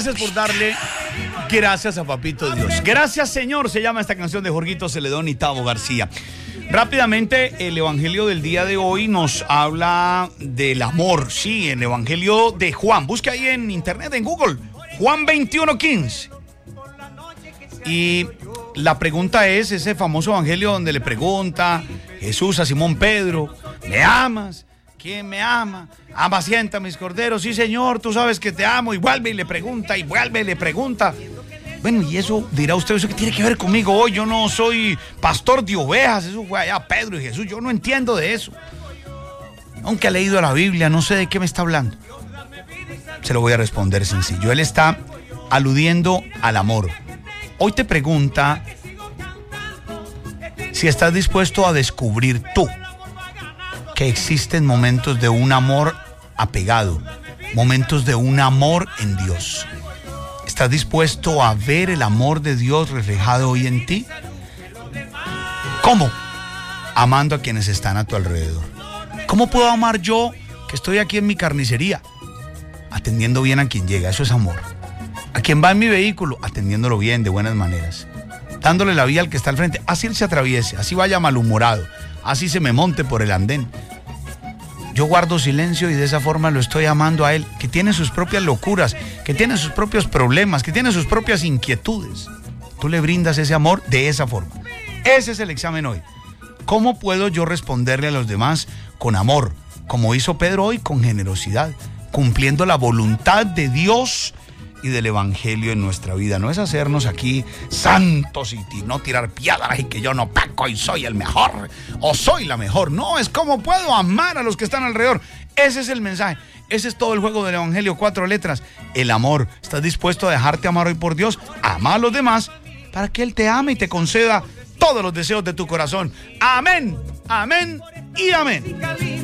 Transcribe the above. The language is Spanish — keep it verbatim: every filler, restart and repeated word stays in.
Gracias por darle gracias a Papito Dios. Gracias, Señor, se llama esta canción de Jorgito Celedón y Tavo García. Rápidamente, el evangelio del día de hoy nos habla del amor. Sí, el evangelio de Juan. Busque ahí en internet, en Google, Juan veintiuno quince. Y la pregunta es, ese famoso evangelio donde le pregunta Jesús a Simón Pedro: ¿me amas? ¿Quién me ama? Apacienta mis corderos. Sí, Señor, tú sabes que te amo. Y vuelve y le pregunta, y vuelve y le pregunta. Bueno, y eso dirá usted, ¿eso qué tiene que ver conmigo hoy? Yo no soy pastor de ovejas, eso fue allá Pedro y Jesús, yo no entiendo de eso. Aunque ha leído la Biblia, no sé de qué me está hablando. Se lo voy a responder sencillo. Él está aludiendo al amor. Hoy te pregunta si estás dispuesto a descubrir tú que existen momentos de un amor apegado, momentos de un amor en Dios. ¿Estás dispuesto a ver el amor de Dios reflejado hoy en ti? ¿Cómo? Amando a quienes están a tu alrededor. ¿Cómo puedo amar yo que estoy aquí en mi carnicería? Atendiendo bien a quien llega, eso es amor. A quien va en mi vehículo, atendiéndolo bien, de buenas maneras. Dándole la vía al que está al frente, así él se atraviese, así vaya malhumorado, así se me monte por el andén. Yo guardo silencio y de esa forma lo estoy amando a él, que tiene sus propias locuras, que tiene sus propios problemas, que tiene sus propias inquietudes. Tú le brindas ese amor de esa forma. Ese es el examen hoy. ¿Cómo puedo yo responderle a los demás con amor, como hizo Pedro hoy, con generosidad, cumpliendo la voluntad de Dios y del evangelio en nuestra vida? No es hacernos aquí santos y no tirar piedras y que yo no peco y soy el mejor o soy la mejor. No, es cómo puedo amar a los que están alrededor. Ese es el mensaje. Ese es todo el juego del evangelio, cuatro letras. El amor. ¿Estás dispuesto a dejarte amar hoy por Dios? Ama a los demás para que Él te ame y te conceda todos los deseos de tu corazón. Amén, amén y amén.